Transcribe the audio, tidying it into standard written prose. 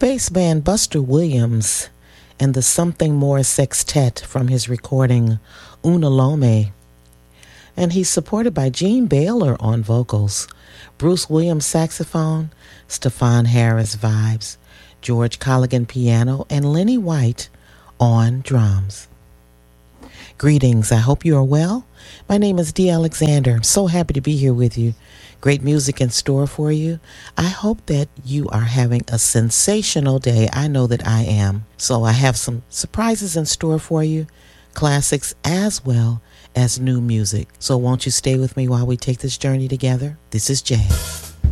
bass band Buster Williams and the Something More Sextet from his recording Una Lome. And he's supported by Gene Baylor on vocals, Bruce Williams saxophone, Stefan Harris vibes, George Colligan piano, and Lenny White on drums. Greetings, I hope you are well. My name is Dee Alexander. I'm so happy to be here with you. Great music in store for you. I hope that you are having a sensational day. I know that I am. So I have some surprises in store for you, classics as well as new music. So won't you stay with me while we take this journey together? This is Jazz.